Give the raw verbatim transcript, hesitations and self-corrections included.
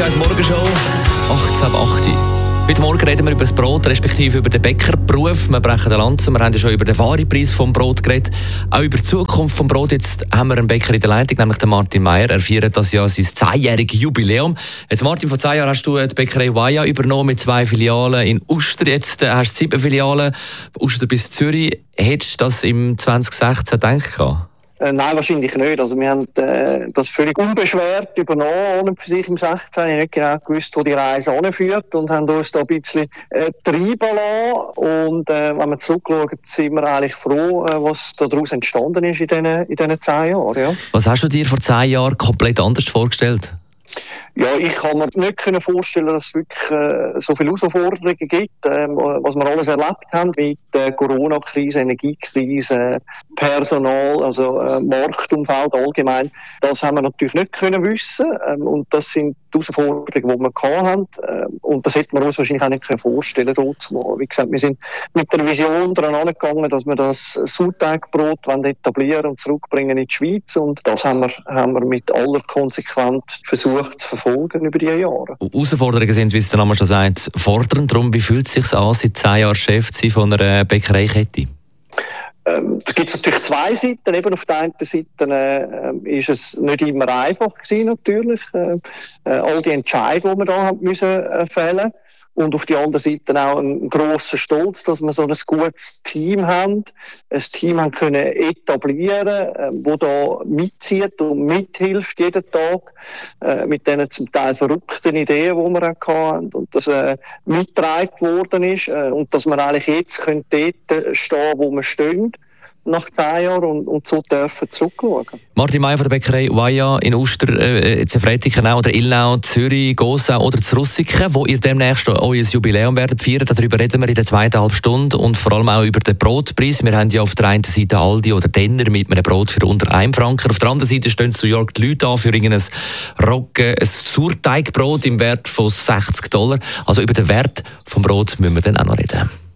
Radio eins Morgenshow, achtzehn ab acht. Heute Morgen reden wir über das Brot, respektive über den Bäckerberuf. Wir brechen den Lanzen, wir haben ja schon über den Warenpreis vom Brot geredet. Auch über die Zukunft vom Brot. Jetzt haben wir einen Bäcker in der Leitung, nämlich den Martin Meyer. Er feiert das Jahr sein zehnjähriges Jubiläum. Jetzt Martin, vor zehn Jahren hast du die Bäckerei Waya übernommen mit zwei Filialen in Uster. Jetzt hast du sieben Filialen, Uster bis Zürich. Hättest du das im zwanzig sechzehn gedacht? Äh, nein, wahrscheinlich nicht. Also wir haben äh, das völlig unbeschwert übernommen, ohne für sich im sechzehn. Ich habe nicht genau gewusst, wo die Reise hinführt und haben uns da ein bisschen äh, treiben lassen. Und äh, wenn wir zurückschauen, sind wir eigentlich froh, äh, was daraus entstanden ist in diesen, in diesen zehn Jahren. Ja. Was hast du dir vor zehn Jahren komplett anders vorgestellt? Ja, ich kann mir nicht vorstellen, dass es wirklich äh, so viele Herausforderungen gibt, äh, was wir alles erlebt haben mit äh, Corona-Krise, Energiekrise, Personal, also äh, Marktumfeld allgemein. Das haben wir natürlich nicht können wissen ähm, und das sind die Herausforderungen, die wir gehabt haben äh, und das hätte man uns wahrscheinlich auch nicht können vorstellen können. Wie gesagt, wir sind mit der Vision daran angegangen, dass wir das Sauerteigbrot etablieren und zurückbringen in die Schweiz und das haben wir, haben wir mit aller Konsequenz versucht zu verfolgen über die Jahre. Herausforderungen sind, wie es der Name schon sagt, fordernd. Darum, wie fühlt es sich an, seit zehn Jahren Chef zu sein von einer Bäckereikette? Ähm, da gibt es natürlich zwei Seiten. Eben auf der einen Seite äh, ist es nicht immer einfach gewesen, natürlich. Äh, äh, all die Entscheidungen, die wir da haben müssen äh, fällen. Und auf der anderen Seite auch ein grosser Stolz, dass wir so ein gutes Team haben, ein Team haben können etablieren, äh, wo da mitzieht und mithilft jeden Tag äh, mit diesen zum Teil verrückten Ideen, die wir auch hatten und das äh, mitgetragen worden ist äh, und dass wir eigentlich jetzt können dort stehen, wo wir stehen nach zehn Jahren und, und so dürfen zurückschauen. Martin Meyer von der Bäckerei Waya in Uster, äh, Zefretiken oder Ilnau, Zürich, Gossau oder Russiken, wo ihr demnächst euer Jubiläum werdet feiern. Darüber reden wir in der zweiten halben Stunde und vor allem auch über den Brotpreis. Wir haben ja auf der einen Seite Aldi oder Denner mit einem Brot für unter einem Franken. Auf der anderen Seite stehen in New York die Leute an für irgendein Roggen, ein Sauerteigbrot im Wert von sechzig Dollar. Also über den Wert vom Brot müssen wir dann auch noch reden.